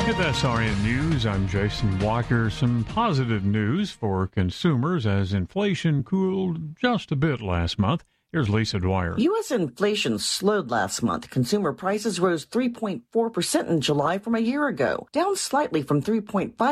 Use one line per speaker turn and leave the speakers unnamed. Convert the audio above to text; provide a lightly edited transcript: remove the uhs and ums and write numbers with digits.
With SRN News, I'm Jason Walker. Some positive news for consumers as inflation cooled just a bit last month. Here's Lisa Dwyer.
U.S. inflation slowed last month. Consumer prices rose 3.4% in July from a year ago, down slightly from 3.5%